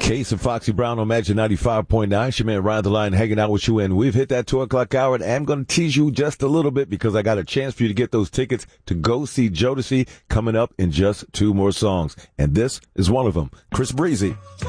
Case and Foxy Brown on Magic 95.9. It's your man Ryan the Lion hanging out with you, and we've hit that 2 o'clock hour, and I'm going to tease you just a little bit because I got a chance for you to get those tickets to go see Jodeci coming up in just 2 more songs, and this is one of them. Chris Breezy.